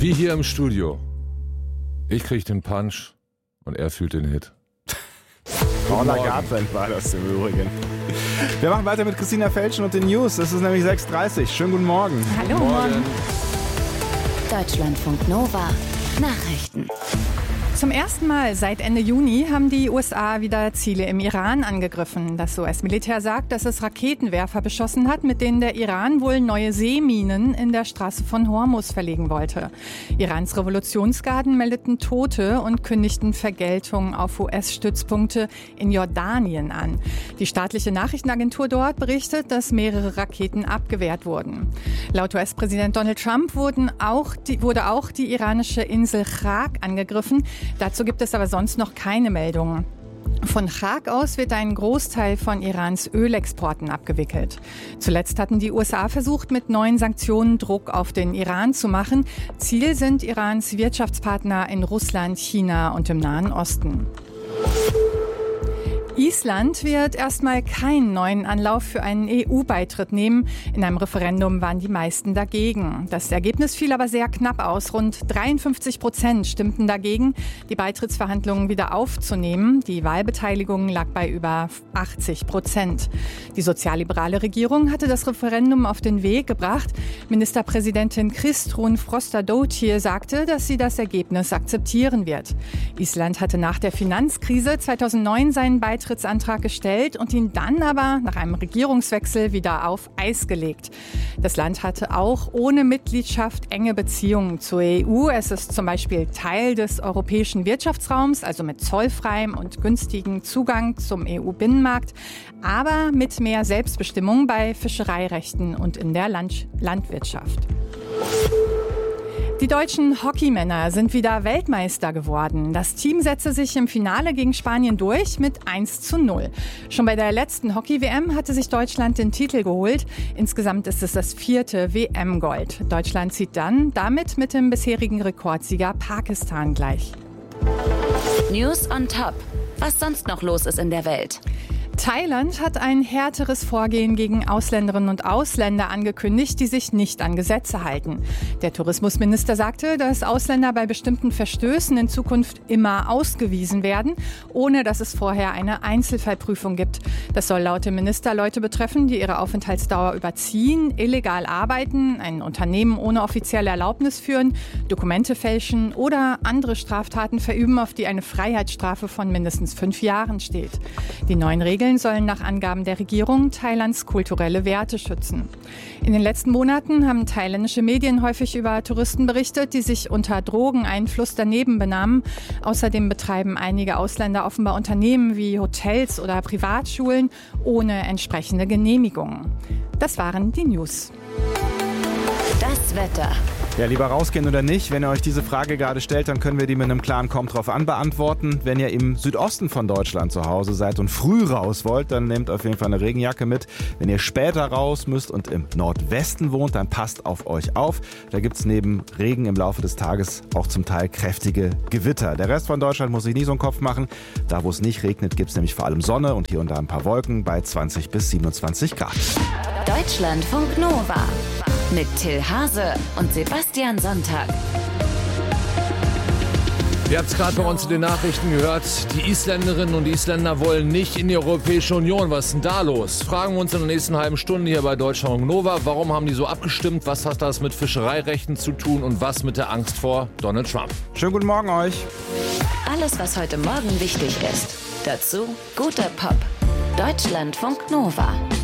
Wie hier im Studio. Ich krieg den Punch und er fühlt den Hit. Paula Gartland war das im Übrigen. Wir machen weiter mit Christina Felschen und den News. Es ist nämlich 6:30 Uhr. Schönen guten Morgen. Hallo, Guten Morgen. Deutschlandfunk Nova. Nachrichten. Zum ersten Mal seit Ende Juni haben die USA wieder Ziele im Iran angegriffen. Das US-Militär sagt, dass es Raketenwerfer beschossen hat, mit denen der Iran wohl neue Seeminen in der Straße von Hormuz verlegen wollte. Irans Revolutionsgarden meldeten Tote und kündigten Vergeltung auf US-Stützpunkte in Jordanien an. Die staatliche Nachrichtenagentur dort berichtet, dass mehrere Raketen abgewehrt wurden. Laut US-Präsident Donald Trump wurde auch die iranische Insel Chag angegriffen. Dazu gibt es aber sonst noch keine Meldungen. Von Chag aus wird ein Großteil von Irans Ölexporten abgewickelt. Zuletzt hatten die USA versucht, mit neuen Sanktionen Druck auf den Iran zu machen. Ziel sind Irans Wirtschaftspartner in Russland, China und im Nahen Osten. Island wird erstmal keinen neuen Anlauf für einen EU-Beitritt nehmen. In einem Referendum waren die meisten dagegen. Das Ergebnis fiel aber sehr knapp aus. Rund 53% stimmten dagegen, die Beitrittsverhandlungen wieder aufzunehmen. Die Wahlbeteiligung lag bei über 80%. Die sozialliberale Regierung hatte das Referendum auf den Weg gebracht. Ministerpräsidentin Kristrún Frostadóttir sagte, dass sie das Ergebnis akzeptieren wird. Island hatte nach der Finanzkrise 2009 seinen Beitrittsantrag gestellt und ihn dann aber nach einem Regierungswechsel wieder auf Eis gelegt. Das Land hatte auch ohne Mitgliedschaft enge Beziehungen zur EU. Es ist zum Beispiel Teil des europäischen Wirtschaftsraums, also mit zollfreiem und günstigem Zugang zum EU-Binnenmarkt, aber mit mehr Selbstbestimmung bei Fischereirechten und in der Landwirtschaft. Die deutschen Hockeymänner sind wieder Weltmeister geworden. Das Team setzte sich im Finale gegen Spanien durch mit 1:0. Schon bei der letzten Hockey-WM hatte sich Deutschland den Titel geholt. Insgesamt ist es das 4. WM-Gold. Deutschland zieht dann damit mit dem bisherigen Rekordsieger Pakistan gleich. News on Top. Was sonst noch los ist in der Welt? Thailand hat ein härteres Vorgehen gegen Ausländerinnen und Ausländer angekündigt, die sich nicht an Gesetze halten. Der Tourismusminister sagte, dass Ausländer bei bestimmten Verstößen in Zukunft immer ausgewiesen werden, ohne dass es vorher eine Einzelfallprüfung gibt. Das soll laut dem Minister Leute betreffen, die ihre Aufenthaltsdauer überziehen, illegal arbeiten, ein Unternehmen ohne offizielle Erlaubnis führen, Dokumente fälschen oder andere Straftaten verüben, auf die eine Freiheitsstrafe von mindestens 5 Jahren steht. Die neuen Regeln sollen nach Angaben der Regierung Thailands kulturelle Werte schützen. In den letzten Monaten haben thailändische Medien häufig über Touristen berichtet, die sich unter Drogeneinfluss daneben benahmen. Außerdem betreiben einige Ausländer offenbar Unternehmen wie Hotels oder Privatschulen ohne entsprechende Genehmigungen. Das waren die News. Das Wetter. Ja, lieber rausgehen oder nicht? Wenn ihr euch diese Frage gerade stellt, dann können wir die mit einem klaren Kommt drauf an beantworten. Wenn ihr im Südosten von Deutschland zu Hause seid und früh raus wollt, dann nehmt auf jeden Fall eine Regenjacke mit. Wenn ihr später raus müsst und im Nordwesten wohnt, dann passt auf euch auf. Da gibt es neben Regen im Laufe des Tages auch zum Teil kräftige Gewitter. Der Rest von Deutschland muss sich nie so einen Kopf machen. Da, wo es nicht regnet, gibt es nämlich vor allem Sonne und hier und da ein paar Wolken bei 20 bis 27 Grad. Deutschlandfunk Nova. Mit Till Hase und Sebastian Sonntag. Ihr habt es gerade bei uns in den Nachrichten gehört. Die Isländerinnen und Isländer wollen nicht in die Europäische Union. Was ist denn da los? Fragen wir uns in der nächsten halben Stunde hier bei Deutschlandfunk Nova. Warum haben die so abgestimmt? Was hat das mit Fischereirechten zu tun? Und was mit der Angst vor Donald Trump? Schönen guten Morgen euch. Alles, was heute Morgen wichtig ist. Dazu guter Pop. Deutschlandfunk Nova.